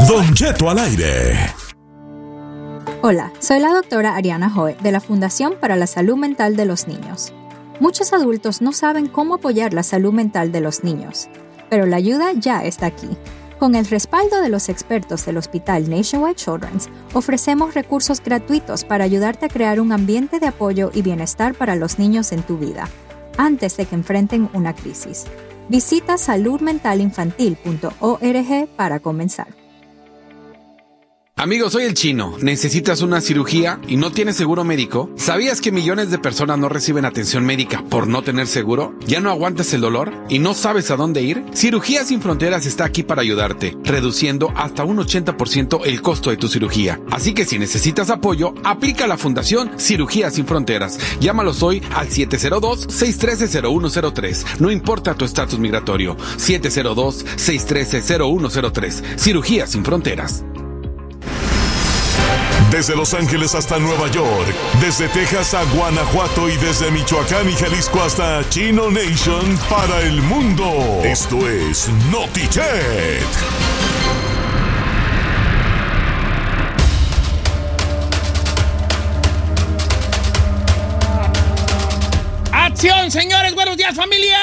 Don Cheto al aire. Hola, soy la doctora Ariana Joe de la Fundación para la Salud Mental de los Niños. Muchos adultos no saben cómo apoyar la salud mental de los niños, pero la ayuda ya está aquí. Con el respaldo de los expertos del Hospital Nationwide Children's, ofrecemos recursos gratuitos para ayudarte a crear un ambiente de apoyo y bienestar para los niños en tu vida, antes de que enfrenten una crisis. Visita saludmentalinfantil.org para comenzar. Amigo, soy el Chino. ¿Necesitas una cirugía y no tienes seguro médico? ¿Sabías que millones de personas no reciben atención médica por no tener seguro? ¿Ya no aguantas el dolor y no sabes a dónde ir? Cirugías Sin Fronteras está aquí para ayudarte, reduciendo hasta un 80% el costo de tu cirugía. Así que si necesitas apoyo, aplica a la Fundación Cirugías Sin Fronteras. Llámalos hoy al 702-613-0103. No importa tu estatus migratorio. 702-613-0103. Cirugías Sin Fronteras. Desde Los Ángeles hasta Nueva York, desde Texas a Guanajuato y desde Michoacán y Jalisco hasta Chino Nation para el mundo. Esto es Notichet. ¡Acción, señores! ¡Buenos días, familia!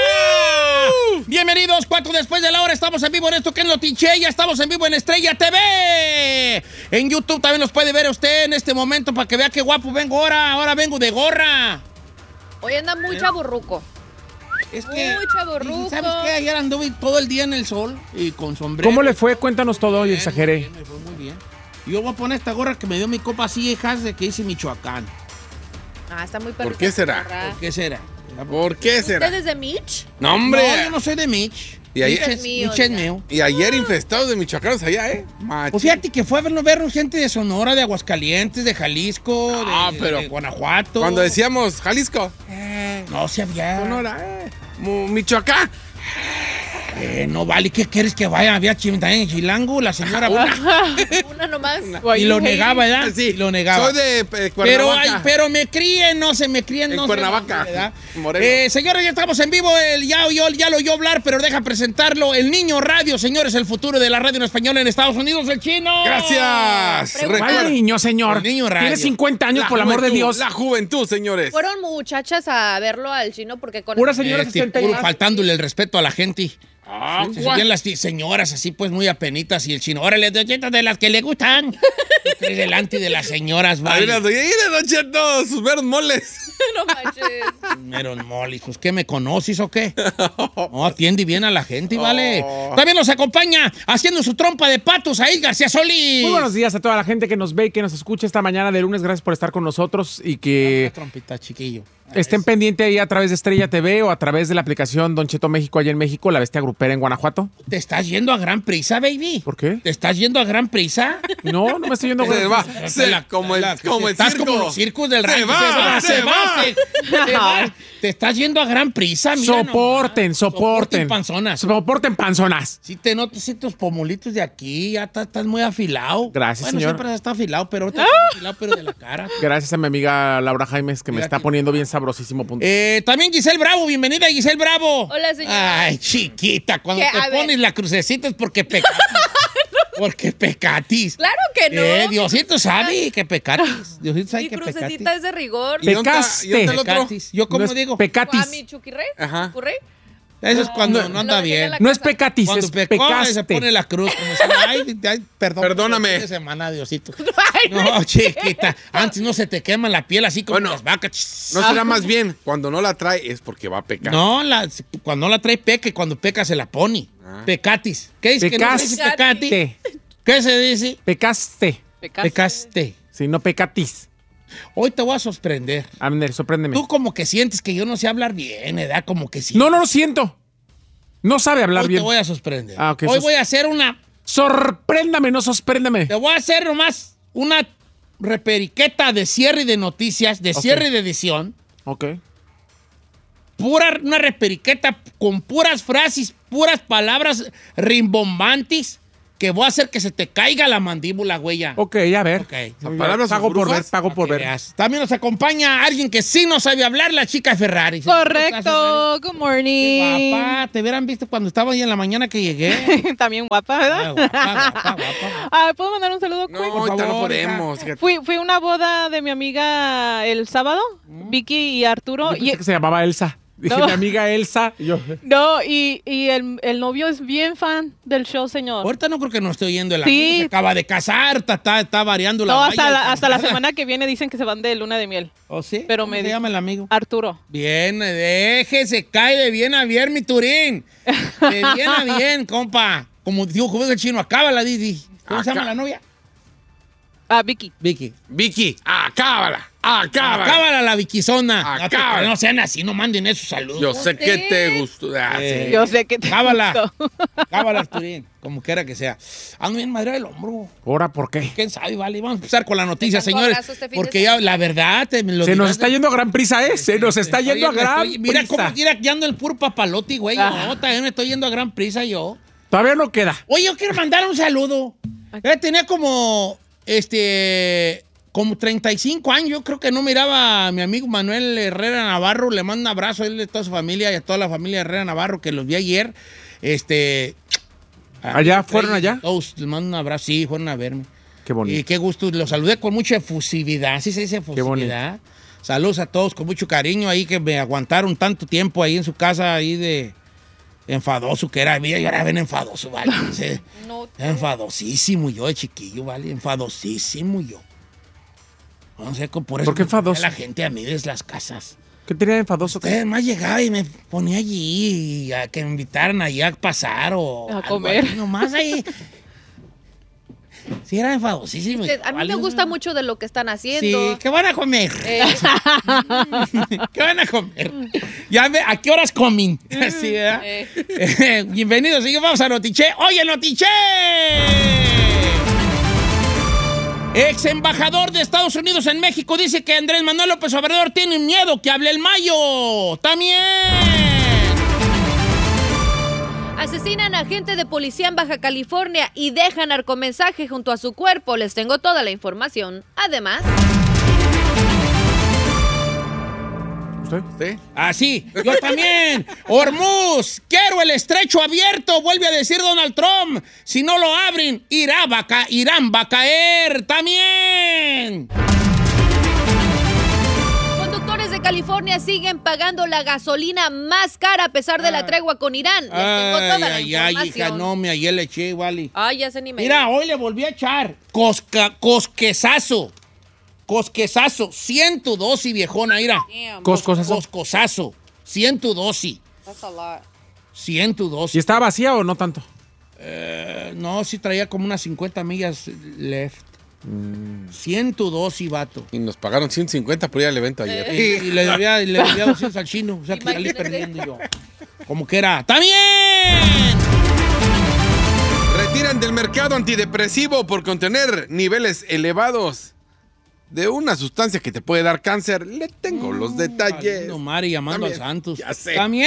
Bienvenidos, 4 después de la hora. Estamos en vivo en esto que es Notichet. Ya estamos en vivo en Estrella TV. En YouTube también nos puede ver usted en este momento para que vea qué guapo vengo ahora. Ahora vengo de gorra. Hoy anda muy chaburruco. Es que, muy chaburruco. ¿sabes qué? Ayer anduve todo el día en el sol y con sombrero. ¿Cómo le fue? Cuéntanos todo y exageré. Muy bien, me fue muy bien. Yo voy a poner esta gorra que me dio mi copa así, hijas, de que hice Michoacán. Ah, está muy perrita. ¿Por qué será? ¿Por qué será? ¿Por qué será? ¿Usted es de Mitch? No, hombre. No, yo no soy de Mitch. Y ayer, Mitch es mío, Mitch es ya. mío. y ayer infestados de michoacanos allá, Machín. Pues fíjate que fue a vernos gente de Sonora, de Aguascalientes, de Jalisco, pero de Guanajuato. Cuando decíamos Jalisco, No, si había. Sonora, Michoacán. No vale, ¿qué quieres que vaya? Había también en Chilango, la señora. Una nomás. Y lo negaba, ¿verdad? Sí, lo negaba. Soy de Cuernavaca. Pero me críen, no se me críen, En no Cuernavaca, se ¿verdad? Morelos. Señores, ya estamos en vivo. Ya lo oyó hablar, pero deja presentarlo. El Niño Radio, señores, el futuro de la radio en español en Estados Unidos, el Chino. Gracias. ¿Cuál niño, señor? El Niño Radio. Tiene 50 años, por el amor de Dios. La juventud, señores. Fueron muchachas a verlo al Chino porque con Pura señora 60 Puro años. faltándole el respeto a la gente. Se ¿cuál? subían las señoras así, pues, muy apenitas. Y el Chino, órale, de las que le gustan. Delante de las señoras, Ahí vale. Don Cheto, sus veros moles. No manches. Meron molis, pues, ¿qué me conoces o qué? No, atiende bien a la gente, vale. También nos acompaña haciendo su trompa de patos ahí, García Solís. Muy buenos días a toda la gente que nos ve y que nos escucha esta mañana de lunes. Gracias por estar con nosotros y que Trompita, chiquillo. estén pendientes ahí a través de Estrella TV o a través de la aplicación Don Cheto México allá en México, la bestia grupera en Guanajuato. ¿Te estás yendo a gran prisa, baby? ¿Por qué? ¿Te estás yendo a gran prisa? No, no me estoy yendo. Se va, como el Estás circo. como los circos del rancho. Se va. Te estás yendo a gran prisa, mira. Soporten. Soporten panzonas. Soporten panzonas. Si te noto, si tus pomulitos de aquí, ya estás muy afilado. Gracias, bueno, señor. siempre está afilado, pero ahorita está afilado, pero de la cara. Gracias a mi amiga Laura Jaimes que me Mira está que- poniendo bien sabrosísimo punto. También Giselle Bravo, bienvenida Giselle Bravo. Hola, señor. Ay, chiquita, cuando ¿Qué? te A ver. pones la crucecita es porque pecatis. Porque pecatis. Claro que no. Diosito sabe que pecatis. Diosito sabe Mi que pecatis. crucecita es de rigor. ¿Y dónde Pecaste. está- y dónde está el otro? Pecatis. Yo como No es digo, ¿A Pecatis. mi chuquirrey? Ajá. ¿Chucurrey? eso es cuando no Lo anda dejé en bien. la No es casa. pecatis, Cuando es pecó, pecaste. se pone la cruz. Como si, ay, perdón. Perdóname. Fin de semana, Diosito. Ay, No, chiquita. Antes no se te quema la piel así como Bueno, las vacas. No será más bien, cuando no la trae es porque va a pecar. No, cuando no la trae peca y cuando peca se la pone. Pecatis. ¿Qué dice que no se dice pecati? Pecaste. ¿Qué se dice? Pecaste. Pecaste. Si no pecatis. Hoy te voy a sorprender. Abner, sorpréndeme. Tú como que sientes que yo no sé hablar bien, ¿verdad? Como que sí. No lo siento. No sabe hablar Hoy bien. te voy a sorprender. Ah, ok, Hoy voy a hacer Sorpréndame, no sorpréndame. Te voy a hacer nomás una reperiqueta de cierre de noticias, de cierre de edición. Ok. Una reperiqueta con puras frases, puras palabras rimbombantes que voy a hacer que se te caiga la mandíbula, güey. Ok, a ver. Ok. palabras Pago por ver, brufas, pago por ver. Veas. También nos acompaña alguien que sí no sabe hablar, la chica de Ferrari. Correcto. Good Qué morning. guapa, te hubieran visto cuando estaba ahí en la mañana que llegué. También guapa, Ah, ¿verdad? guapa. ¿Puedo mandar un saludo? No, quick? ahorita no favor, podemos. Fui a una boda de mi amiga el sábado, Vicky y Arturo. Yo pensé que se llamaba Elsa. Dije, No. mi amiga Elsa. Y yo, No, y el novio es bien fan del show, señor. Ahorita no creo que no estoy oyendo el Sí. amigo, se acaba de casar, está variando la No, valla. hasta la semana que viene dicen que se van de luna de miel. ¿Oh, sí? Pero ¿Cómo me se di- llama el amigo? Arturo. Bien, déjese, cae de bien a bien, mi Turín. De bien a bien, compa. Como digo, como es el chino, acábala, Didi. ¿Cómo se llama la novia? Vicky. Vicky. Vicky, acábala. Acábala la Viquizona. Acábala. No sean así, no manden esos saludos. Yo sé que te gustó. Sí. Yo sé que te Cábala. gustó. Cábala, Arturín. Como quiera que sea. Ando bien madre del hombro. ¿ahora por qué? ¿Quién sabe? Vale, vamos a empezar con la noticia, Están señores. corrazos este fin de Porque ya, la verdad, Se nos está yendo a gran prisa, ¿eh? Se nos está yendo a gran Mira prisa. cómo mira, ya ando el puro papalote, güey. No, también me estoy yendo a gran prisa yo. Todavía no queda. Oye, yo quiero mandar un saludo. Tenía como 35 años. Yo creo que no miraba a mi amigo Manuel Herrera Navarro. Le mando un abrazo a él y a toda su familia y a toda la familia Herrera Navarro que los vi ayer. ¿Allá? ¿Fueron allá? Todos les mando un abrazo. Sí, fueron a verme. Qué bonito. Y qué gusto. Los saludé con mucha efusividad. ¿Sí se dice efusividad? Saludos a todos con mucho cariño ahí que me aguantaron tanto tiempo ahí en su casa ahí de enfadoso que era. Mira, yo era bien enfadoso, ¿vale? Sí. No. Enfadosísimo yo de chiquillo, ¿vale? Enfadosísimo yo. No sé, por eso ¿Por qué enfadoso? la gente a mí desde las casas. ¿Qué tenía de enfadoso? Además llegaba y me ponía allí a que me invitaran allí a pasar o A algo comer. así, nomás ahí. Sí, era enfadosísimo. A mí me ¿vale? gusta mucho de lo que están Sí, haciendo. ¿qué van a comer? Eh, ¿Qué van a comer? Ya ve, ¿a qué horas comen? Así, ¿verdad? Bienvenidos, y vamos a Notiche. ¡Oye, Notiche! Ex embajador de Estados Unidos en México dice que Andrés Manuel López Obrador tiene miedo que hable el mayo. ¡También! Asesinan a agente de policía en Baja California y dejan narcomensaje junto a su cuerpo. Les tengo toda la información. Además, ¿Usted? ¿Sí? Así, yo también. Hormuz, quiero el estrecho abierto, vuelve a decir Donald Trump. Si no lo abren, Irán va a caer. También. conductores de California siguen pagando la gasolina más cara a pesar de la tregua con Irán. Les tengo toda la información. hija, no, ayer le eché, vale. Ay, ya sé ni me... Mira, hoy le volví a echar cosquesazo. Cosquesazo, 112 viejona, mira. Damn, Coscosazo, 112. that's a lot. 112. ¿Y estaba vacía o no tanto? No, sí traía como unas 50 millas left. 112, vato. Y nos pagaron 150 por ir al evento ayer. Y le debía 200 al chino. O sea, que salí Imagínate. perdiendo yo. Como que era. ¡También! Retiran del mercado antidepresivo por contener niveles elevados de una sustancia que te puede dar cáncer. Le tengo los detalles. Valiendo Mari llamando También, al Santos. ya sé. ¡También!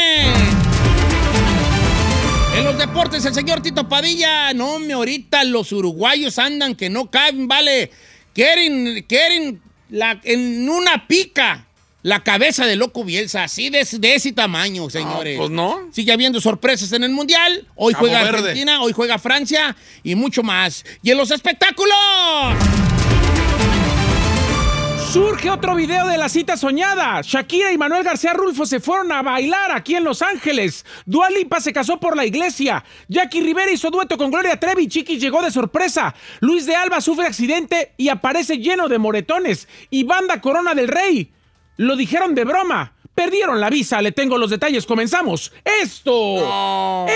En los deportes, el señor Tito Padilla. No, ahorita los uruguayos andan que no caben, vale. Quieren en una pica la cabeza de Loco Bielsa, así de ese tamaño, señores. pues no. Sigue habiendo sorpresas en el Mundial. Hoy Cabo juega Verde. Argentina, hoy juega Francia y mucho más. Y en los espectáculos... Surge otro video de la cita soñada. Shakira y Manuel García Rulfo se fueron a bailar aquí en Los Ángeles. Dua Lipa se casó por la iglesia. Jackie Rivera hizo dueto con Gloria Trevi. Chiquis llegó de sorpresa. Luis de Alba sufre accidente y aparece lleno de moretones. Y Banda Corona del Rey. Lo dijeron de broma. Perdieron la visa. Le tengo los detalles. Comenzamos. Esto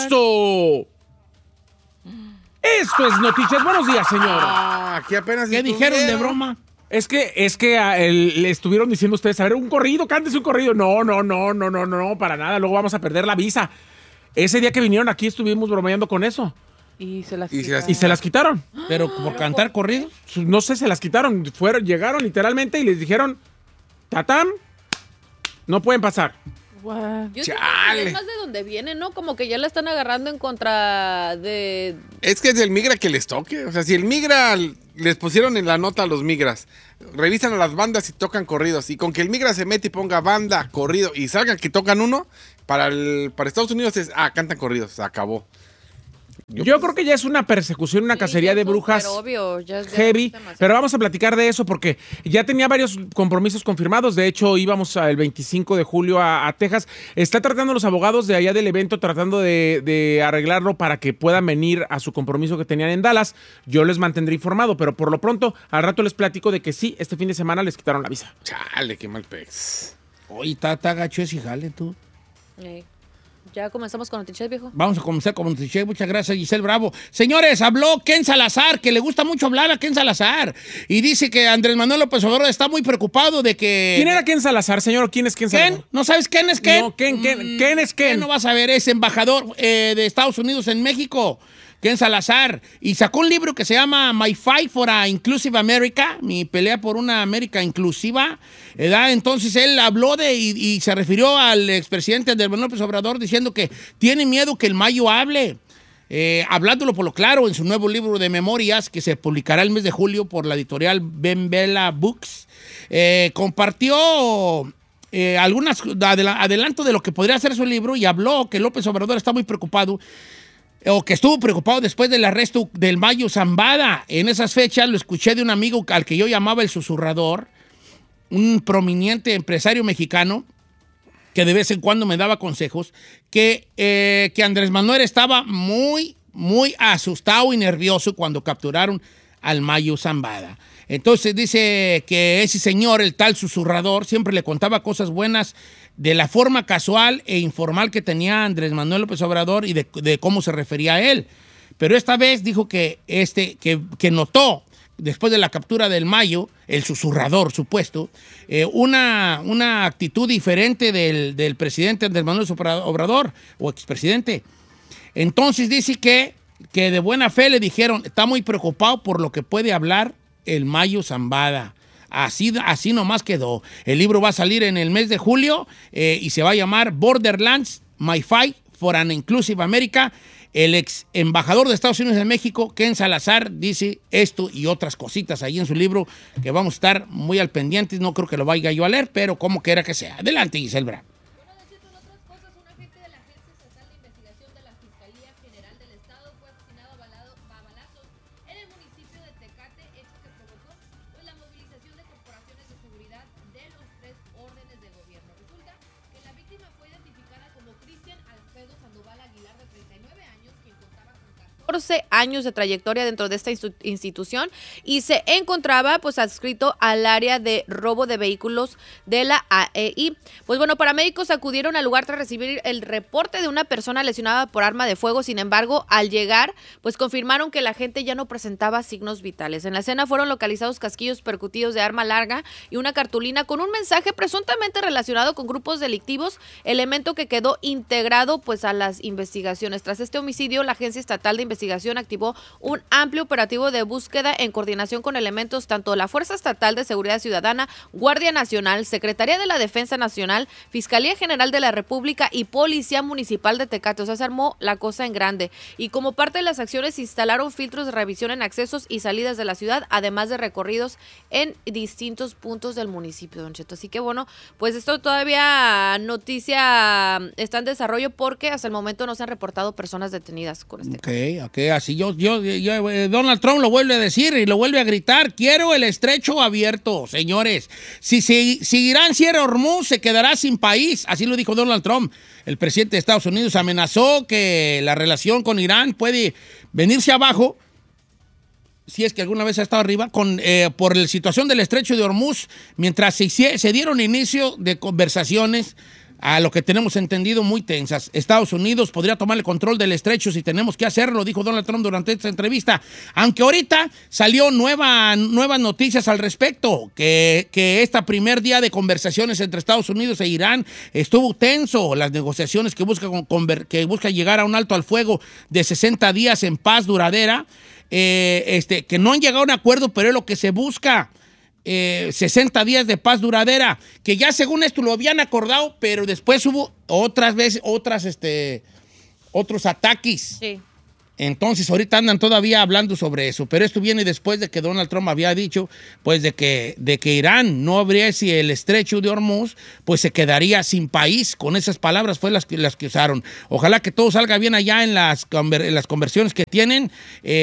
es Noticias. Buenos días, señor. Aquí apenas ¿Qué dijeron de broma? Es que le estuvieron diciendo ustedes, a ver, un corrido, cántese un corrido. No, para nada, luego vamos a perder la visa. Ese día que vinieron aquí estuvimos bromeando con eso. Y se las Y se las- Y se las quitaron. Pero por cantar corridos. No sé, se las quitaron. Llegaron literalmente y les dijeron, tatam, no pueden pasar. Yo siento que es más de donde viene, ¿no? Como que ya la están agarrando en contra de... Es que es del migra que les toque. O sea, si el migra les pusieron en la nota a los migras, revisan a las bandas y tocan corridos. Y con que el migra se mete y ponga banda, corrido y salgan que tocan uno, para Estados Unidos es, cantan corridos, se acabó. Yo creo que ya es una persecución, una cacería de brujas obvio, ya heavy, pero vamos a platicar de eso porque ya tenía varios compromisos confirmados. De hecho, íbamos el 25 de julio a Texas. Está tratando los abogados de allá del evento, tratando de arreglarlo para que puedan venir a su compromiso que tenían en Dallas. Yo les mantendré informado, pero por lo pronto, al rato les platico de que sí, este fin de semana les quitaron la visa. Chale, qué mal pex. Oye, está gacho ese jale, tú. Ya comenzamos con noticias, viejo. Vamos a comenzar con noticias. Muchas gracias, Giselle Bravo. Señores, habló Ken Salazar, que le gusta mucho hablar a Ken Salazar. Y dice que Andrés Manuel López Obrador está muy preocupado de que... ¿Quién era Ken Salazar, señor? ¿Quién es Ken Salazar? ¿Ken? ¿No sabes quién es Ken? No, Ken es Ken. No vas a ver, es embajador de Estados Unidos en México. Ken Salazar, y sacó un libro que se llama My Fight for a Inclusive America, mi pelea por una América inclusiva. Entonces él habló y se refirió al expresidente Andrés Manuel López Obrador diciendo que tiene miedo que el Mayo hable. Hablándolo por lo claro en su nuevo libro de memorias que se publicará el mes de julio por la editorial Ben Bella Books, compartió algunas adelanto de lo que podría ser su libro y habló que López Obrador está muy preocupado o que estuvo preocupado después del arresto del Mayo Zambada. En esas fechas lo escuché de un amigo al que yo llamaba el susurrador, un prominente empresario mexicano que de vez en cuando me daba consejos, que Andrés Manuel estaba muy, muy asustado y nervioso cuando capturaron al Mayo Zambada. Entonces dice que ese señor, el tal susurrador, siempre le contaba cosas buenas de la forma casual e informal que tenía Andrés Manuel López Obrador y de cómo se refería a él. Pero esta vez dijo que notó, después de la captura del Mayo, el susurrador supuesto, una actitud diferente del presidente Andrés Manuel Obrador, o expresidente. Entonces dice que de buena fe le dijeron, está muy preocupado por lo que puede hablar el Mayo Zambada. Así nomás quedó. El libro va a salir en el mes de julio y se va a llamar Borderlands, My Fight for an Inclusive America. El ex embajador de Estados Unidos en México, Ken Salazar, dice esto y otras cositas ahí en su libro que vamos a estar muy al pendiente. No creo que lo vaya yo a leer, pero como quiera que sea. Adelante, Giselle Bravo. Años de trayectoria dentro de esta institución y se encontraba pues adscrito al área de robo de vehículos de la AEI. Pues bueno, paramédicos acudieron al lugar tras recibir el reporte de una persona lesionada por arma de fuego. Sin embargo, al llegar, pues confirmaron que la gente ya no presentaba signos vitales. En la escena fueron localizados casquillos percutidos de arma larga y una cartulina con un mensaje presuntamente relacionado con grupos delictivos, elemento que quedó integrado pues a las investigaciones. Tras este homicidio, la Agencia Estatal de Investigación activó un amplio operativo de búsqueda en coordinación con elementos tanto de la Fuerza Estatal de Seguridad Ciudadana, Guardia Nacional, Secretaría de la Defensa Nacional, Fiscalía General de la República y Policía Municipal de Tecate. O sea, se armó la cosa en grande. Y como parte de las acciones se instalaron filtros de revisión en accesos y salidas de la ciudad, además de recorridos en distintos puntos del municipio, Don Cheto. Así que bueno, pues esto todavía noticia está en desarrollo porque hasta el momento no se han reportado personas detenidas con este caso. Ok, así Donald Trump lo vuelve a decir y lo vuelve a gritar, quiero el estrecho abierto, señores. Si Irán cierra Hormuz, se quedará sin país, así lo dijo Donald Trump. El presidente de Estados Unidos amenazó que la relación con Irán puede venirse abajo, si es que alguna vez ha estado arriba, por la situación del estrecho de Hormuz, mientras se dieron inicio de conversaciones a lo que tenemos entendido muy tensas. Estados Unidos podría tomar el control del estrecho si tenemos que hacerlo, dijo Donald Trump durante esta entrevista. Aunque ahorita salió nuevas noticias al respecto, que este primer día de conversaciones entre Estados Unidos e Irán estuvo tenso. Las negociaciones que busca llegar a un alto al fuego de 60 días en paz duradera, que no han llegado a un acuerdo, pero es lo que se busca. 60 días de paz duradera, que ya según esto lo habían acordado, pero después hubo otros ataques. Sí. Entonces, ahorita andan todavía hablando sobre eso, pero esto viene después de que Donald Trump había dicho, pues, de que Irán no abriese el estrecho de Hormuz, pues se quedaría sin país. Con esas palabras fue las que usaron. Ojalá que todo salga bien allá en las conversiones que tienen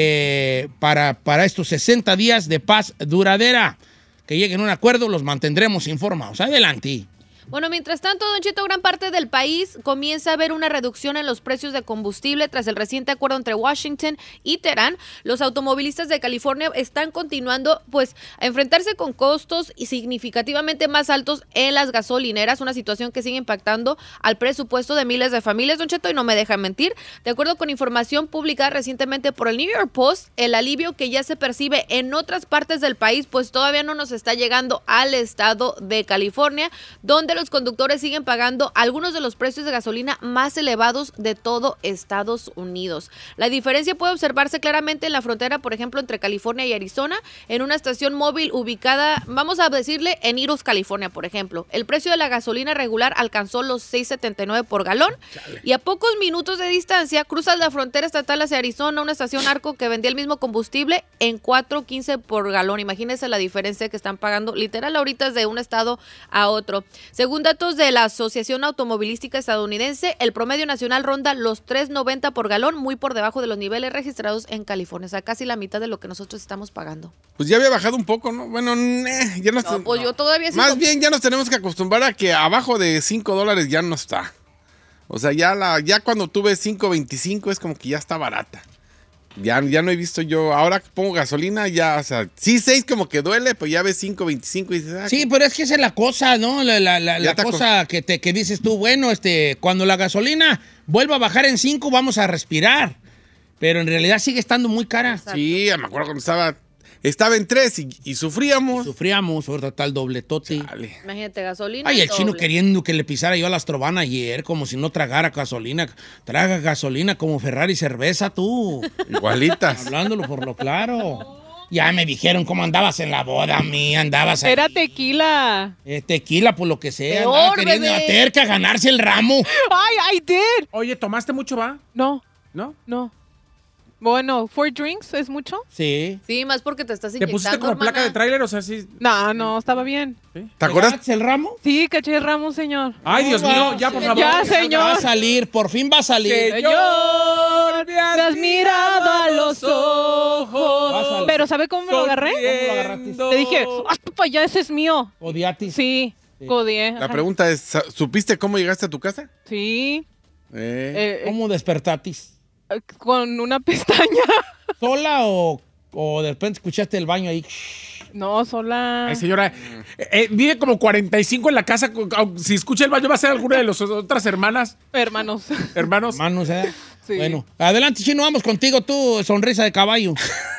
para estos 60 días de paz duradera. Que lleguen a un acuerdo, los mantendremos informados. Adelante. Bueno, mientras tanto, Don Cheto, gran parte del país comienza a ver una reducción en los precios de combustible tras el reciente acuerdo entre Washington y Teherán. Los automovilistas de California están continuando, pues, a enfrentarse con costos y significativamente más altos en las gasolineras, una situación que sigue impactando al presupuesto de miles de familias, Don Cheto, y no me dejan mentir. De acuerdo con información publicada recientemente por el New York Post, el alivio que ya se percibe en otras partes del país, pues todavía no nos está llegando al estado de California, donde los conductores siguen pagando algunos de los precios de gasolina más elevados de todo Estados Unidos. La diferencia puede observarse claramente en la frontera, por ejemplo, entre California y Arizona, en una estación móvil ubicada, vamos a decirle, en Eros, California, por ejemplo. El precio de la gasolina regular alcanzó los $6.79 por galón y a pocos minutos de distancia cruzas la frontera estatal hacia Arizona, una estación Arco que vendía el mismo combustible en $4.15 por galón. Imagínense la diferencia que están pagando, literal, ahorita es de un estado a otro. Según datos de la Asociación Automovilística Estadounidense, el promedio nacional ronda los $3.90 por galón, muy por debajo de los niveles registrados en California, o sea, casi la mitad de lo que nosotros estamos pagando. Pues ya había bajado un poco, ¿no? Bueno, ya no, No, pues yo todavía más bien ya nos tenemos que acostumbrar a que abajo de $5 ya no está. O sea, ya cuando tuve $5.25 es como que ya está barata. Ya no he visto yo. Ahora que pongo gasolina, ya, o sea, sí, 6 como que duele, pues ya ves 5.25 y dices, sí, pero es que esa es la cosa, ¿no? La cosa que dices tú, bueno, cuando la gasolina vuelva a bajar en 5, vamos a respirar. Pero en realidad sigue estando muy cara. Exacto. Sí, me acuerdo cuando estaba en 3 y sufríamos. Ahorita está el dobletote. Chale. Imagínate, gasolina. Ay, y el chino doble. queriendo que le pisara yo a la Astrovan ayer, como si no tragara gasolina. Traga gasolina como Ferrari cerveza, tú. Igualitas. Hablándolo por lo claro. Ya me dijeron cómo andabas en la boda, andabas ahí. Era tequila. Tequila, por lo que sea. Peor, Andaba queriendo bebé. a terca ganarse el ramo. ¡Ay, I did! Oye, ¿tomaste mucho, va? No, ¿No? no. Bueno, 4 drinks es mucho. Sí. Sí, más porque te estás ¿Te inyectando, pusiste como hermana. placa de tráiler? O sea, sí. No, estaba bien. ¿Te acuerdas? ¿Ganaste el ramo? Sí, caché el ramo, señor. Ay, Dios mío, ya, por favor. Ya, señor. Va a salir, por fin va a salir. Señor, me has mirado a los ojos. Pero ¿sabe cómo me lo agarré? ¿Cómo lo agarraste? Le dije, ¡hasta para allá, ese es mío! Odiatis. Sí, codié. La ajá. pregunta es, ¿supiste cómo llegaste a tu casa? Sí. ¿Cómo despertatis? Con una pestaña. ¿Sola o de repente escuchaste el baño ahí? No, sola. Ay, señora, vive como 45 en la casa. Si escucha el baño, va a ser alguna de las otras hermanas, Hermanos. hermanos. Manos, ¿eh? Sí. Bueno, adelante, Chino, vamos contigo, tú, sonrisa de caballo.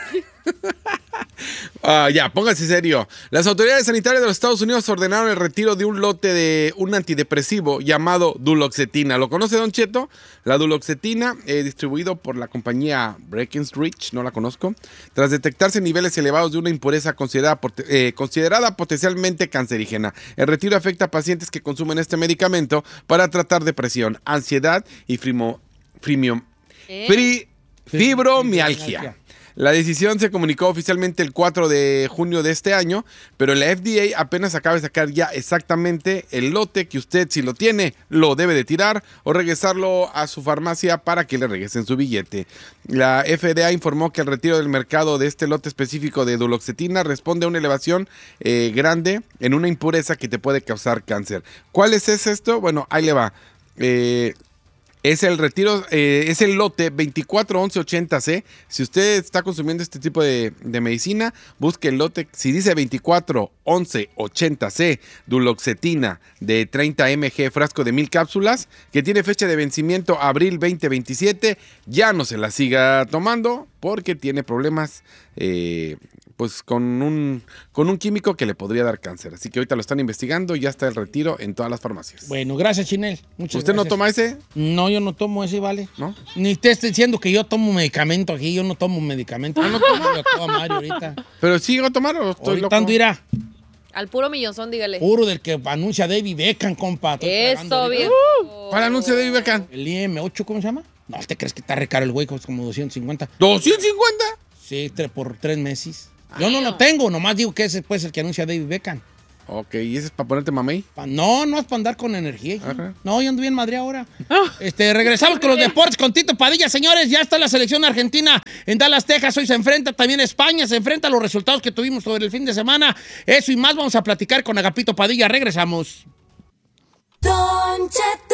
Ya, póngase serio. Las autoridades sanitarias de los Estados Unidos ordenaron el retiro de un lote de un antidepresivo llamado duloxetina. ¿Lo conoce, Don Cheto? La duloxetina, distribuido por la compañía Breckenridge, no la conozco, tras detectarse niveles elevados de una impureza considerada potencialmente cancerígena. El retiro afecta a pacientes que consumen este medicamento para tratar depresión, ansiedad y fibromialgia. La decisión se comunicó oficialmente el 4 de junio de este año, pero la FDA apenas acaba de sacar ya exactamente el lote que usted, si lo tiene, lo debe de tirar o regresarlo a su farmacia para que le regresen su billete. La FDA informó que el retiro del mercado de este lote específico de duloxetina responde a una elevación grande en una impureza que te puede causar cáncer. ¿Cuál es esto? Bueno, ahí le va. Es el retiro, es el lote 241180C. Si usted está consumiendo este tipo de medicina, busque el lote. Si dice 241180C, duloxetina de 30 mg, frasco de 1000 cápsulas, que tiene fecha de vencimiento abril 2027, ya no se la siga tomando porque tiene problemas pues con un químico que le podría dar cáncer. Así que ahorita lo están investigando y ya está el retiro en todas las farmacias. Bueno, gracias, Chinel. Muchas ¿Usted no gracias. toma ese? No, yo no tomo ese, ¿vale? ¿No? Ni te estoy diciendo que yo tomo medicamento aquí, yo no tomo medicamento. Ah, no tomo. Yo tomo a Mario ahorita. ¿Pero sí iba a tomar o estoy Ahorita loco? ando, irá. Al puro millonzón, dígale. Puro del que anuncia David Beckham, compa. Eso, viejo. ¿Cuál anuncio de David Beckham? El IM8, ¿cómo se llama? No, ¿te crees que está re caro el güey? Como 250. ¿250? Sí, por 3 meses. Yo no lo tengo, nomás digo que ese pues el que anuncia David Beckham. Ok, ¿y ese es para ponerte mamey? No es para andar con energía. Ajá. No, yo ando bien madre ahora. Regresamos con los deportes con Tito Padilla, señores. Ya está la selección argentina en Dallas, Texas. Hoy se enfrenta también España, se enfrenta a los resultados que tuvimos sobre el fin de semana. Eso y más vamos a platicar con Agapito Padilla. Regresamos. Don Cheto.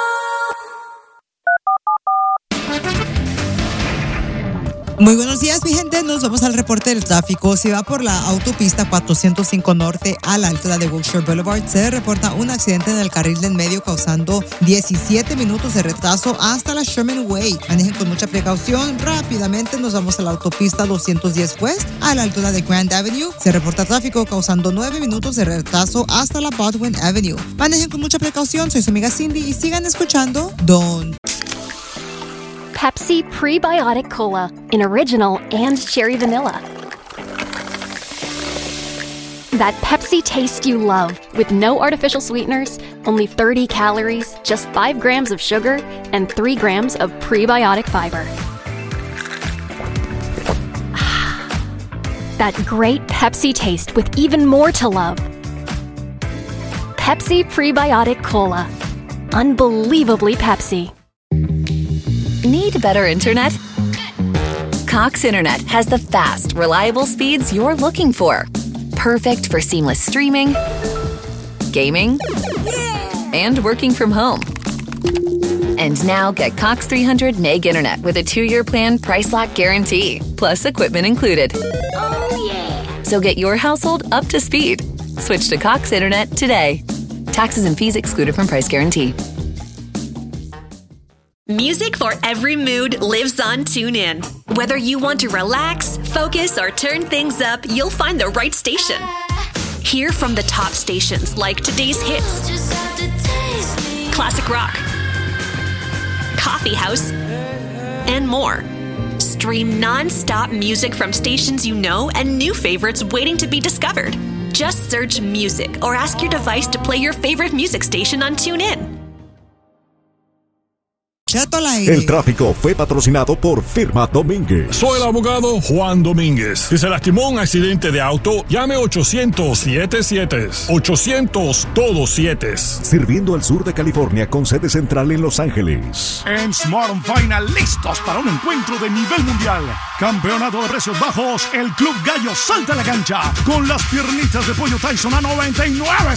Muy buenos días, mi gente. Nos vamos al reporte del tráfico. Si va por la autopista 405 Norte a la altura de Wilshire Boulevard, se reporta un accidente en el carril del medio causando 17 minutos de retraso hasta la Sherman Way. Manejen con mucha precaución. Rápidamente nos vamos a la autopista 210 West a la altura de Grand Avenue. Se reporta tráfico causando 9 minutos de retraso hasta la Baldwin Avenue. Manejen con mucha precaución. Soy su amiga Cindy y sigan escuchando Don Pepsi Prebiotic Cola in original and cherry vanilla. That Pepsi taste you love with no artificial sweeteners, only 30 calories, just 5 grams of sugar, and 3 grams of prebiotic fiber. That great Pepsi taste with even more to love. Pepsi Prebiotic Cola. Unbelievably Pepsi. Need better internet? Cox Internet has the fast, reliable speeds you're looking for. Perfect for seamless streaming, gaming, and working from home. And now get Cox 300 Meg Internet with a 2-year plan price lock guarantee, plus equipment included. Oh, yeah. So get your household up to speed. Switch to Cox Internet today. Taxes and fees excluded from price guarantee. Music for every mood lives on TuneIn. Whether you want to relax, focus, or turn things up, you'll find the right station. Hear from the top stations like today's hits, classic rock, coffee house, and more. Stream non-stop music from stations you know and new favorites waiting to be discovered. Just search music or ask your device to play your favorite music station on TuneIn. El tráfico fue patrocinado por Firma Domínguez. Soy el abogado Juan Domínguez. Si se lastimó en un accidente de auto, llame 800-77. 800 todos 7. Sirviendo al sur de California con sede central en Los Ángeles. En Smart Final, listos para un encuentro de nivel mundial. Campeonato de precios bajos, el Club Gallo salta a la cancha con las piernitas de pollo Tyson a 99